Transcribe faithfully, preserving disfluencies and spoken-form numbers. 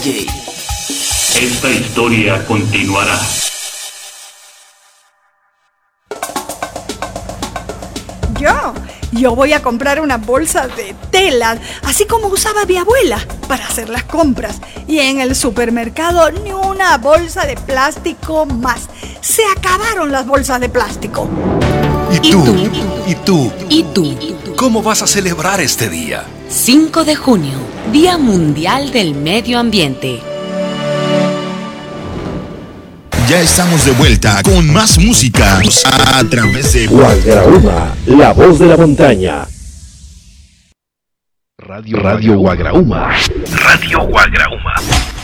Esta historia continuará. Yo, yo voy a comprar una bolsa de tela, así como usaba mi abuela, para hacer las compras. Y en el supermercado ni una bolsa de plástico más. Se acabaron las bolsas de plástico. ¿Y tú? ¿Y tú? ¿Y tú? ¿Cómo vas a celebrar este día? cinco de junio, Día Mundial del Medio Ambiente. Ya estamos de vuelta con más música a través de Guagrauma, la voz de la montaña. Radio Radio Guagrauma. Radio Guagrauma.